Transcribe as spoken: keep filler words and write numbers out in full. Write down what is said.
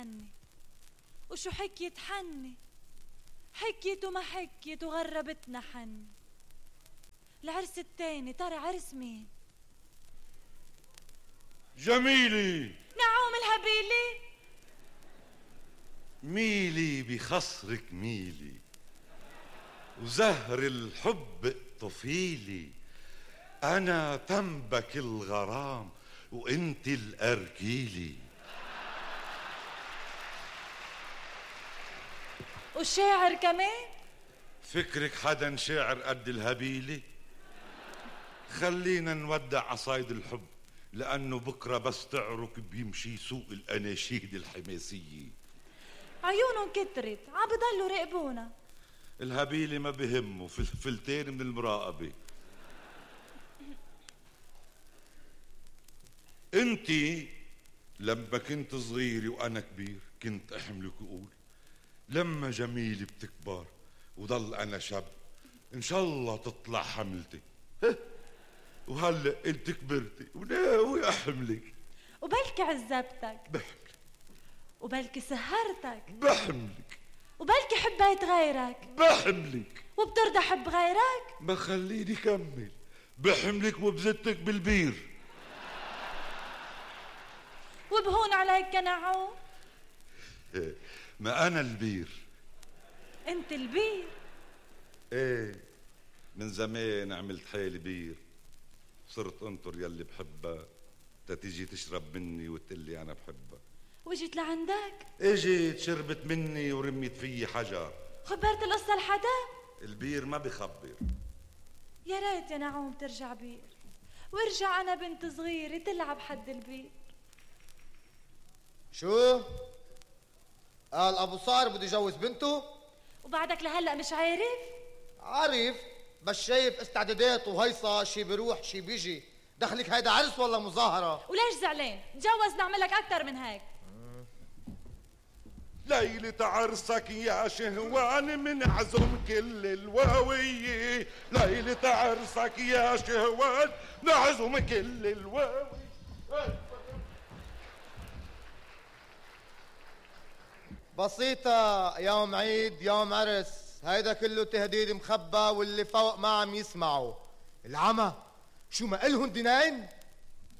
تهني، وشو حكيت حني، حكيت وما حكيت وغربتنا حني. العرس التاني ترى عرس مين؟ جميلي. نعوم الهبيلي. ميلي بخصرك ميلي، وزهر الحب طفيلي. أنا تنبك الغرام وانت الأرجيلي. والشاعر كمان؟ فكرك حدا شاعر قد الهبيلي؟ خلينا نودع عصايد الحب، لأنه بكرة بس تعرك بيمشي سوق الأناشيد الحماسية. عيونهم كترت عم بضلوا راقبونا. الهبيلي ما بهمه فلفلتين من المراقبة. انتي لما كنت صغيري وانا كبير كنت احملك واقول لما جميلي بتكبر وضل انا شاب ان شاء الله تطلع حملتي. وهلا انت كبرتي وناوي احملك، وبلكي عذبتك بحملك، وبلكي سهرتك بحملك، وبلكي حبيت غيرك بحملك، وبترضى حب غيرك. ما خليني كمل. بحملك وبزتك بالبير وبهون عليك كنعوم. ما انا البير. انت البير؟ ايه من زمان عملت حالي بير، صرت انطر يلي بحبها تتيجي تشرب مني وتقلي انا بحبها. وجيت لعندك؟ اجيت شربت مني ورميت فيي حجر. خبرت القصة لحدا؟ البير ما بخبر. يا ريت يا نعوم ترجع بير، وارجع انا بنت صغيرة تلعب حد البير. شو؟ قال ابو صار بده يجوز بنته؟ وبعدك لهلا مش عارف؟ عارف، بس شايف استعدادات وهيصة، شي بيروح شي بيجي. دخلك هيدا عرس ولا مظاهرة؟ وليش زعلان؟ تجوز نعملك اكتر من هيك. ليلة عرسك يا شهوان من عزم كل الواوية. ليلة عرسك يا شهوان نعزم كل الواوية. بسيطة، يوم عيد يوم عرس، هيدا كله تهديد مخبى واللي فوق ما عم يسمعوا. العمى شو ما إلهن دينين؟